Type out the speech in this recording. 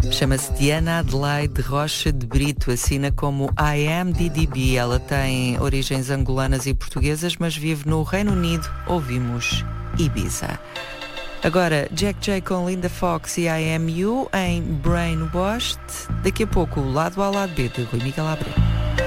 Chama-se Diana Adelaide Rocha de Brito, assina como IMDDB. Ela tem origens angolanas e portuguesas, mas vive no Reino Unido. Ouvimos Ibiza. Agora, Jack J com Linda Fox e I Am You em Brainwashed. Daqui a pouco, o lado A, lado B de Rui Miguel Abreu.